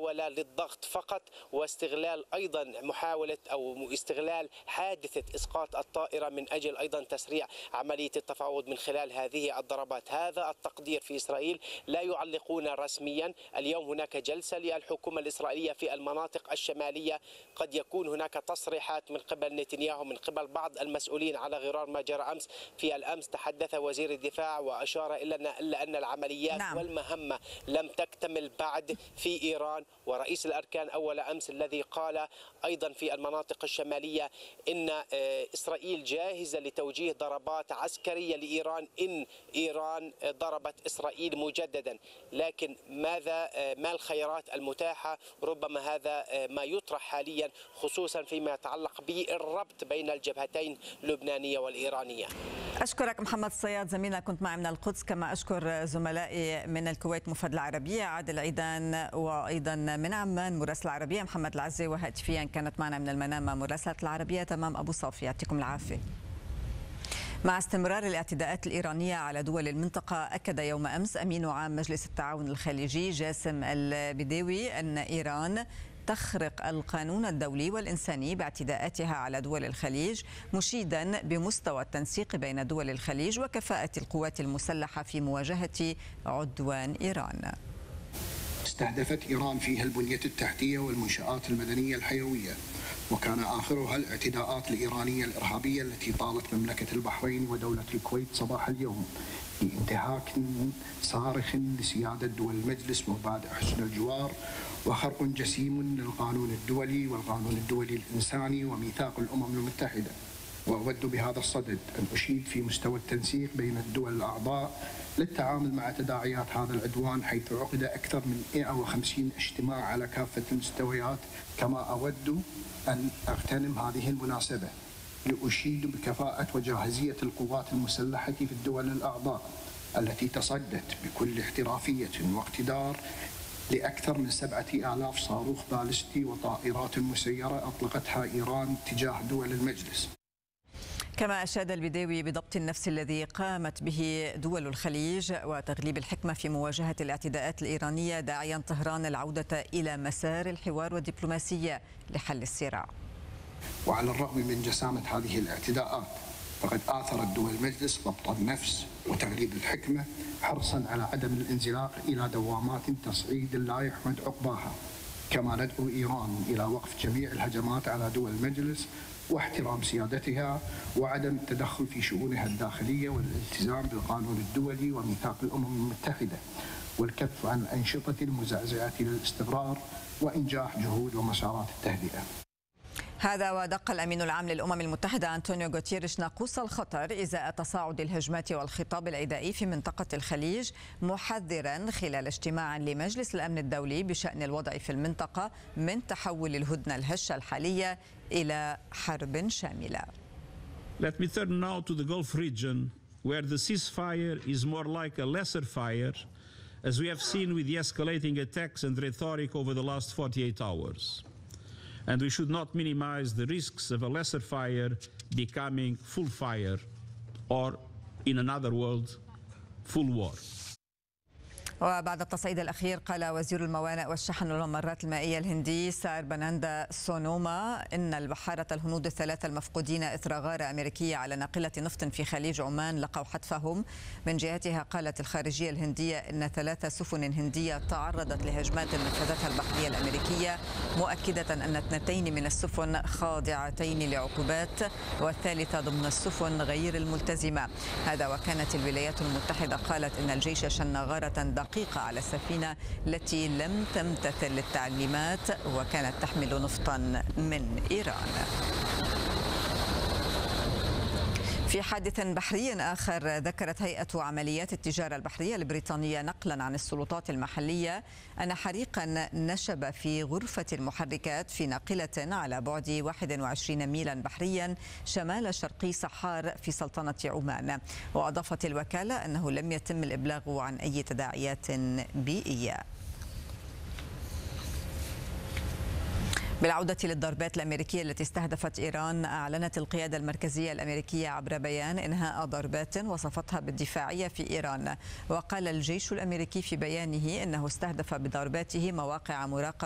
محاولة للضغط فقط، واستغلال أيضا محاولة أو استغلال حادثة إسقاط الطائرة من أجل أيضا تسريع عملية التفاوض من خلال هذه الضربات. هذا التقدير في إسرائيل. لا يعلقون رسميا. اليوم هناك جلسة للحكومة الإسرائيلية في المناطق الشمالية، قد يكون هناك تصريحات من قبل نتنياهو من قبل بعض المسؤولين على غرار ما جرى أمس. في الأمس تحدث وزير الدفاع وأشار إلا أن العمليات والمهمة لم تكتمل بعد في إيران، ورئيس الأركان أول أمس الذي قال أيضا في المناطق الشمالية إن إسرائيل جاهزة لتوجيه ضربات عسكرية لإيران إن إيران ضربت إسرائيل مجددا. لكن ما الخيارات المتاحة؟ ربما هذا ما يطرح حاليا، خصوصا فيما يتعلق بالربط بين الجبهتين اللبنانية والإيرانية. أشكرك محمد صياد زميلنا، كنت معي من القدس، كما أشكر زملائي من الكويت مفد العربية عادل عيدان، وأيضا من عمان مراسل العربية محمد العزي، وهاتفيا كانت معنا من المنامة مراسلة العربية تمام أبو صافي. يعطيكم العافية. مع استمرار الاعتداءات الإيرانية على دول المنطقة، أكد يوم أمس أمين عام مجلس التعاون الخليجي جاسم البديوي أن إيران تخرق القانون الدولي والإنساني باعتداءاتها على دول الخليج، مشيدا بمستوى التنسيق بين دول الخليج وكفاءة القوات المسلحة في مواجهة عدوان إيران. استهدفت إيران فيها البنية التحتية والمنشآت المدنية الحيوية، وكان آخرها الاعتداءات الإيرانية الإرهابية التي طالت مملكة البحرين ودولة الكويت صباح اليوم بانتهاك صارخ لسيادة دول المجلس ومبادئ حسن الجوار، وخرق جسيم للقانون الدولي والقانون الدولي الإنساني وميثاق الأمم المتحدة. وأود بهذا الصدد أن أشيد في مستوى التنسيق بين الدول الأعضاء للتعامل مع تداعيات هذا العدوان، حيث عقد أكثر من 150 اجتماع على كافة المستويات. كما أود أن أغتنم هذه المناسبة لأشيد بكفاءة وجاهزية القوات المسلحة في الدول الأعضاء التي تصدت بكل احترافية واقتدار لأكثر من 7000 صاروخ باليستي وطائرات مسيرة أطلقتها إيران تجاه دول المجلس. كما أشاد البديوي بضبط النفس الذي قامت به دول الخليج وتغليب الحكمة في مواجهة الاعتداءات الإيرانية، داعيا طهران العودة إلى مسار الحوار والدبلوماسية لحل الصراع. وعلى الرغم من جسامة هذه الاعتداءات، فقد آثرت دول المجلس ضبط النفس وتغليب الحكمة، حرصا على عدم الانزلاق إلى دوامات تصعيد لا يحمد عقباها. كما ندعو إيران إلى وقف جميع الهجمات على دول المجلس واحترام سيادتها وعدم التدخل في شؤونها الداخلية والالتزام بالقانون الدولي وميثاق الأمم المتحدة، والكف عن الأنشطة المزعزعة للاستقرار وإنجاح جهود ومسارات التهدئة. هذا ودق الأمين العام للأمم المتحدة أنطونيو غوتيريش ناقوس الخطر إزاء تصاعد الهجمات والخطاب العدائي في منطقة الخليج، محذرا خلال اجتماع لمجلس الأمن الدولي بشأن الوضع في المنطقة من تحول الهدنة الهشة الحالية إلى حرب شاملة. Let me turn now to the Gulf region, where the ceasefire is more like a lesser fire, as we have seen with the escalating attacks and rhetoric over the last 48 hours. And we should not minimize the risks of a lesser fire becoming full fire, or in another word, full war. وبعد التصعيد الأخير، قال وزير الموانئ والشحن والممرات المائية الهندي سارباناندا سونوما إن البحارة الهنود الثلاثة المفقودين إثر غارة أمريكية على ناقلة نفط في خليج عمان لقوا حتفهم. من جهتها قالت الخارجية الهندية إن 3 سفن هندية تعرضت لهجمات نفذتها البحرية الأمريكية، مؤكدة أن 2 من السفن خاضعتين لعقوبات والثالثة ضمن السفن غير الملتزمة. هذا وكانت الولايات المتحدة قالت إن الجيش شن غارة دقيقة على السفينة التي لم تمتثل للتعليمات وكانت تحمل نفطا من إيران. في حادث بحري آخر، ذكرت هيئة عمليات التجارة البحرية البريطانية نقلا عن السلطات المحلية أن حريقا نشب في غرفة المحركات في ناقلة على بعد 21 ميلا بحريا شمال شرقي صحار في سلطنة عمان. وأضافت الوكالة أنه لم يتم الإبلاغ عن أي تداعيات بيئية. بالعودة للضربات الأمريكية التي استهدفت إيران، أعلنت القيادة المركزية الأمريكية عبر بيان إنهاء ضربات وصفتها بالدفاعية في إيران. وقال الجيش الأمريكي في بيانه إنه استهدف بضرباته مواقع مراقبة